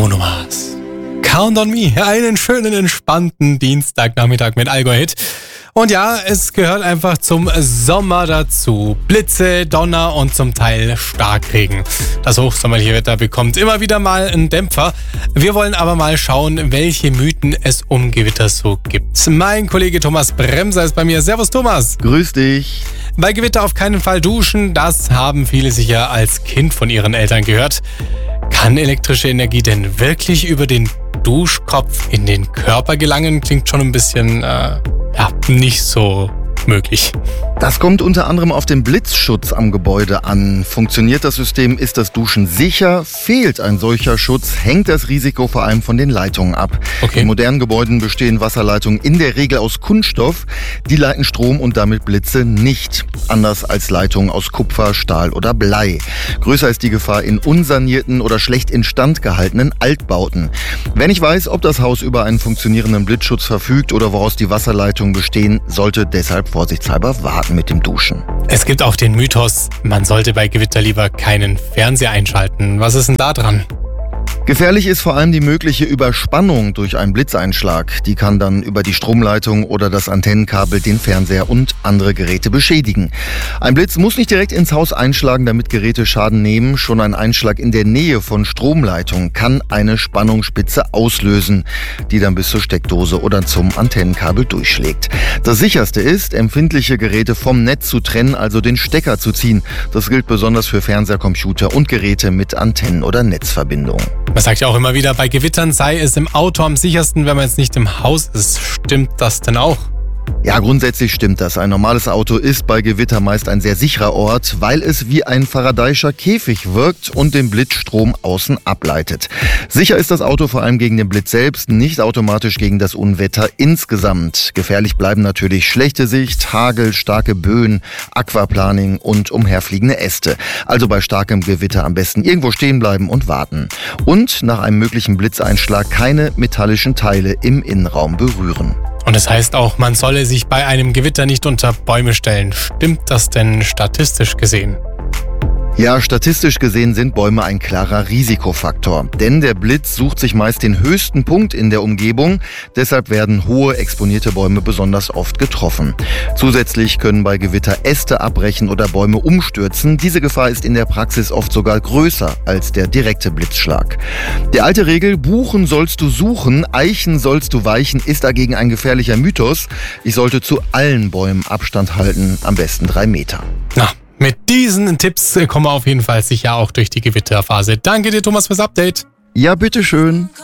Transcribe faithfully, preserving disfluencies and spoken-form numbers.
Bruno Mars. Count on me. Einen schönen, entspannten Dienstagnachmittag mit Allgäu-Hit. Und ja, es gehört einfach zum Sommer dazu. Blitze, Donner und zum Teil Starkregen. Das hochsommerliche Wetter bekommt immer wieder mal einen Dämpfer. Wir wollen aber mal schauen, welche Mythen es um Gewitter so gibt. Mein Kollege Thomas Bremser ist bei mir. Servus Thomas. Grüß dich. Bei Gewitter auf keinen Fall duschen, das haben viele sicher als Kind von ihren Eltern gehört. Kann elektrische Energie denn wirklich über den Duschkopf in den Körper gelangen? Klingt schon ein bisschen, äh, ja, nicht so möglich. Das kommt unter anderem auf den Blitzschutz am Gebäude an. Funktioniert das System, ist das Duschen sicher? Fehlt ein solcher Schutz, hängt das Risiko vor allem von den Leitungen ab. Okay. In modernen Gebäuden bestehen Wasserleitungen in der Regel aus Kunststoff. Die leiten Strom und damit Blitze nicht. Anders als Leitungen aus Kupfer, Stahl oder Blei. Größer ist die Gefahr in unsanierten oder schlecht instand gehaltenen Altbauten. Wer nicht weiß, ob das Haus über einen funktionierenden Blitzschutz verfügt oder woraus die Wasserleitungen bestehen, sollte deshalb vorsichtshalber warten mit dem Duschen. Es gibt auch den Mythos, man sollte bei Gewitter lieber keinen Fernseher einschalten. Was ist denn da dran? Gefährlich ist vor allem die mögliche Überspannung durch einen Blitzeinschlag. Die kann dann über die Stromleitung oder das Antennenkabel den Fernseher und andere Geräte beschädigen. Ein Blitz muss nicht direkt ins Haus einschlagen, damit Geräte Schaden nehmen. Schon ein Einschlag in der Nähe von Stromleitungen kann eine Spannungsspitze auslösen, die dann bis zur Steckdose oder zum Antennenkabel durchschlägt. Das Sicherste ist, empfindliche Geräte vom Netz zu trennen, also den Stecker zu ziehen. Das gilt besonders für Fernseher, Computer und Geräte mit Antennen- oder Netzverbindung. Man sagt ja auch immer wieder, bei Gewittern sei es im Auto am sichersten, wenn man jetzt nicht im Haus ist. Stimmt das denn auch? Ja, grundsätzlich stimmt das. Ein normales Auto ist bei Gewitter meist ein sehr sicherer Ort, weil es wie ein Faraday'scher Käfig wirkt und den Blitzstrom außen ableitet. Sicher ist das Auto vor allem gegen den Blitz selbst, nicht automatisch gegen das Unwetter insgesamt. Gefährlich bleiben natürlich schlechte Sicht, Hagel, starke Böen, Aquaplaning und umherfliegende Äste. Also bei starkem Gewitter am besten irgendwo stehen bleiben und warten. Und nach einem möglichen Blitzeinschlag keine metallischen Teile im Innenraum berühren. Und das heißt auch, man solle sich bei einem Gewitter nicht unter Bäume stellen. Stimmt das denn statistisch gesehen? Ja, statistisch gesehen sind Bäume ein klarer Risikofaktor. Denn der Blitz sucht sich meist den höchsten Punkt in der Umgebung. Deshalb werden hohe, exponierte Bäume besonders oft getroffen. Zusätzlich können bei Gewitter Äste abbrechen oder Bäume umstürzen. Diese Gefahr ist in der Praxis oft sogar größer als der direkte Blitzschlag. Die alte Regel, buchen sollst du suchen, eichen sollst du weichen, ist dagegen ein gefährlicher Mythos. Ich sollte zu allen Bäumen Abstand halten, am besten drei Meter. Na, mit diesen Tipps kommen wir auf jeden Fall sicher auch durch die Gewitterphase. Danke dir, Thomas, fürs Update. Ja, bitteschön.